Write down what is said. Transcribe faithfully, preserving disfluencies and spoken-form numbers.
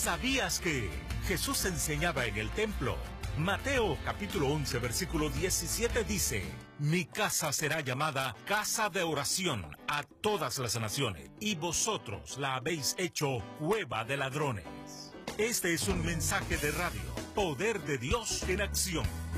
¿Sabías que Jesús enseñaba en el templo? Mateo capítulo once versículo diecisiete dice: Mi casa será llamada casa de oración a todas las naciones, y vosotros la habéis hecho cueva de ladrones. Este es un mensaje de radio, Poder de Dios en acción.